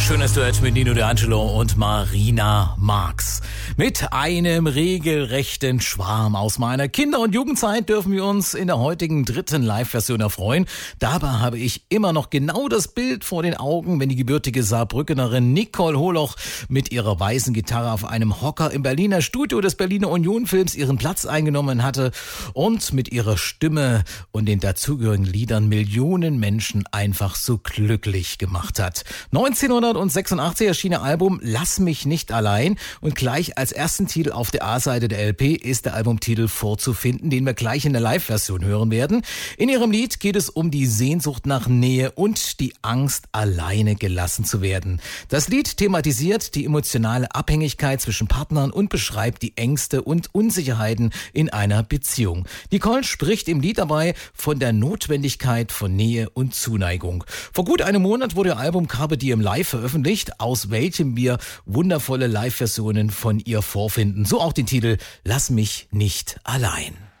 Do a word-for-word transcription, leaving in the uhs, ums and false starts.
Schönes Duett mit Nino D'Angelo und Marina Marx. Mit einem regelrechten Schwarm aus meiner Kinder- und Jugendzeit dürfen wir uns in der heutigen dritten Live-Version erfreuen. Dabei habe ich immer noch genau das Bild vor den Augen, wenn die gebürtige Saarbrückenerin Nicole Holoch mit ihrer weißen Gitarre auf einem Hocker im Berliner Studio des Berliner Union-Films ihren Platz eingenommen hatte und mit ihrer Stimme und den dazugehörigen Liedern Millionen Menschen einfach so glücklich gemacht hat. neunzehnhundertsechsundachtzig erschien ihr Album Lass mich nicht allein und gleich als ersten Titel auf der A-Seite der L P ist der Albumtitel vorzufinden, den wir gleich in der Live-Version hören werden. In ihrem Lied geht es um die Sehnsucht nach Nähe und die Angst, alleine gelassen zu werden. Das Lied thematisiert die emotionale Abhängigkeit zwischen Partnern und beschreibt die Ängste und Unsicherheiten in einer Beziehung. Nicole spricht im Lied dabei von der Notwendigkeit von Nähe und Zuneigung. Vor gut einem Monat wurde ihr Album Carpe Diem Live veröffentlicht, aus welchem wir wundervolle Live-Versionen von ihr vorfinden. So auch den Titel Lass mich nicht allein.